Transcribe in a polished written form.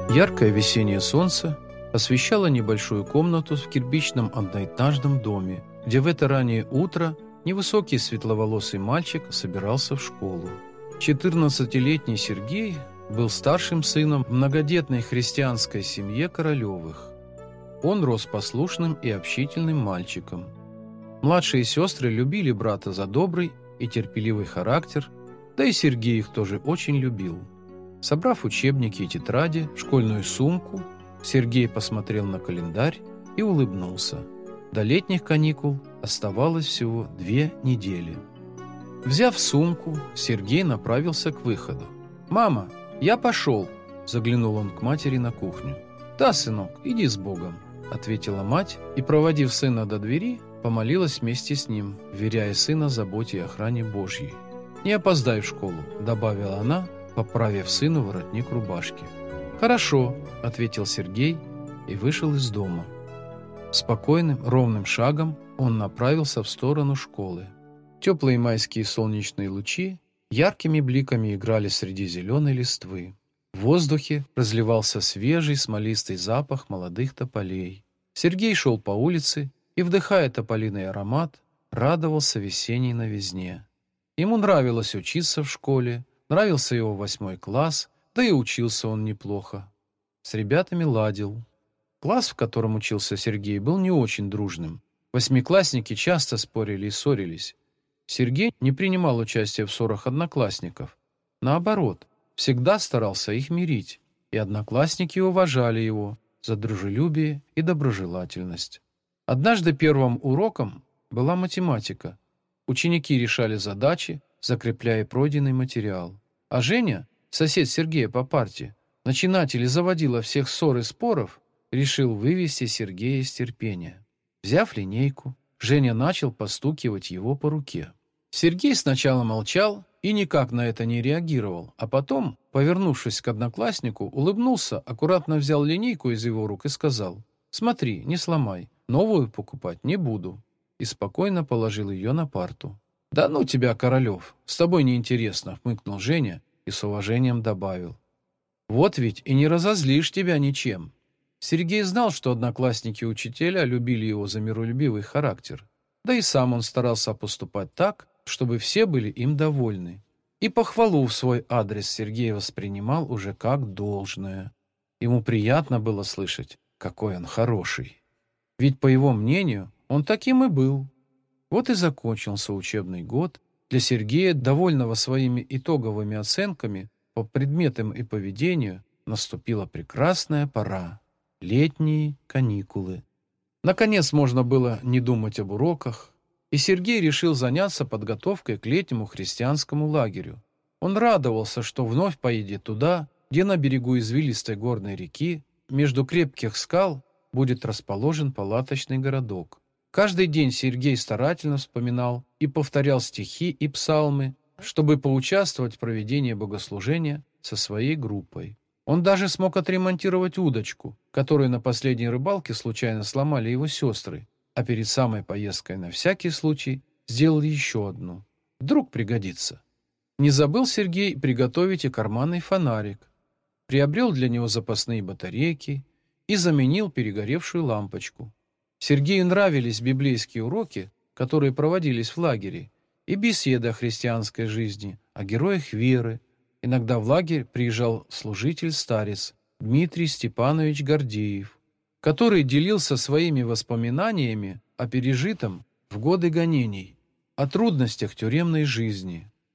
Яркое весеннее солнце освещало небольшую комнату в кирпичном одноэтажном доме, где в это раннее утро невысокий светловолосый мальчик собирался в школу. 14-летний Сергей был старшим сыном в многодетной христианской семье Королевых. Он рос послушным и общительным мальчиком. Младшие сестры любили брата за добрый и терпеливый характер, да и Сергей их тоже очень любил. Собрав учебники и тетради в школьную сумку, Сергей посмотрел на календарь и улыбнулся. До летних каникул оставалось всего 2 недели. Взяв сумку, Сергей направился к выходу. «Мама, я пошел!» – заглянул он к матери на кухню. «Да, сынок, иди с Богом!» – ответила мать и, проводив сына до двери, помолилась вместе с ним, вверяя сына заботе и охране Божьей. «Не опоздай в школу», – добавила она, поправив сыну воротник рубашки. «Хорошо», – ответил Сергей и вышел из дома. Спокойным, ровным шагом он направился в сторону школы. Теплые майские солнечные лучи яркими бликами играли среди зеленой листвы. В воздухе разливался свежий смолистый запах молодых тополей. Сергей шел по улице и, вдыхая тополиный аромат, радовался весенней новизне. Ему нравилось учиться в школе, нравился его 8 класс, да и учился он неплохо. С ребятами ладил. Класс, в котором учился Сергей, был не очень дружным. 8-классники часто спорили и ссорились. Сергей не принимал участия в ссорах одноклассников. Наоборот, всегда старался их мирить, и одноклассники уважали его за дружелюбие и доброжелательность. Однажды первым уроком была математика. Ученики решали задачи, закрепляя пройденный материал. А Женя, сосед Сергея по парте, начинатель и заводила всех ссор и споров, решил вывести Сергея из терпения. Взяв линейку, Женя начал постукивать его по руке. Сергей сначала молчал и никак на это не реагировал, а потом, повернувшись к однокласснику, улыбнулся, аккуратно взял линейку из его рук и сказал: «Смотри, не сломай, новую покупать не буду», и спокойно положил ее на парту. «Да ну тебя, Королев, с тобой неинтересно», — хмыкнул Женя и с уважением добавил: «Вот ведь и не разозлишь тебя ничем». Сергей знал, что одноклассники учителя любили его за миролюбивый характер. Да и сам он старался поступать так, чтобы все были им довольны. И похвалу в свой адрес Сергей воспринимал уже как должное. Ему приятно было слышать, какой он хороший. Ведь, по его мнению, он таким и был. Вот и закончился учебный год. Для Сергея, довольного своими итоговыми оценками по предметам и поведению, наступила прекрасная пора. Летние каникулы. Наконец можно было не думать об уроках, и Сергей решил заняться подготовкой к летнему христианскому лагерю. Он радовался, что вновь поедет туда, где на берегу извилистой горной реки, между крепких скал, будет расположен палаточный городок. Каждый день Сергей старательно вспоминал и повторял стихи и псалмы, чтобы поучаствовать в проведении богослужения со своей группой. Он даже смог отремонтировать удочку, которую на последней рыбалке случайно сломали его сестры, а перед самой поездкой на всякий случай сделал еще одну. Вдруг пригодится. Не забыл Сергей приготовить и карманный фонарик, приобрел для него запасные батарейки и заменил перегоревшую лампочку. Сергею нравились библейские уроки, которые проводились в лагере, и беседы о христианской жизни, о героях веры. Иногда в лагерь приезжал служитель-старец Дмитрий Степанович Гордеев, который делился своими воспоминаниями о пережитом в годы гонений, о трудностях тюремной жизни.